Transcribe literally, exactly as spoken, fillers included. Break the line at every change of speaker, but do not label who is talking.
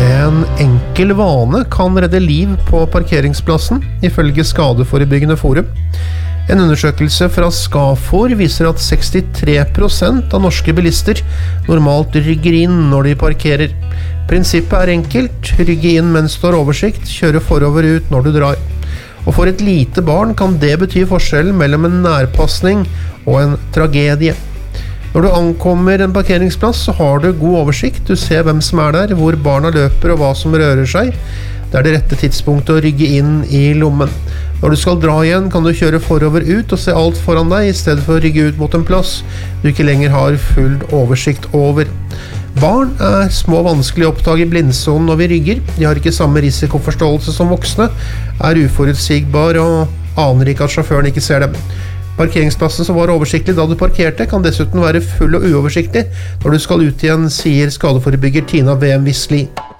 En enkel vane kan redde liv på parkeringsplassen, ifølge Skadeforebyggende Forum. En undersøkelse fra Skafor viser at sekstitre prosent av norske bilister normalt rygger inn når de parkerer. Prinsippet er enkelt: rygge inn mens du har oversikt, kjøre forover ut når du drar. Og for et lite barn kan det bety forskjellen mellom en nærpassning og en tragedie. Når du ankommer en parkeringsplass, så har du god oversikt. Du ser hvem som er der, hvor barna løper og hva som rører seg. Det er det rette tidspunktet å rygge inn i lommen. Når du skal dra igjen, kan du kjøre forover ut og se alt foran deg, i stedet for å rygge ut mot en plass du ikke lenger har full oversikt over. Barn er små og vanskelig å oppdage i blindsonen når vi rygger. De har ikke samme risikoforståelse som voksne, er uforutsigbar og aner ikke at sjåføren ikke ser dem. Parkeringsplassen som var oversiktlig da du parkerte, kan dessuten være full og uoversiktlig når du skal ut igjen, sier skadeforebygger Tina V M Wisli.